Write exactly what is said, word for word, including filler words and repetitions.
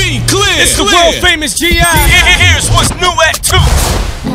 Be clear. It's the clear. world famous G I. Here's what's new at two.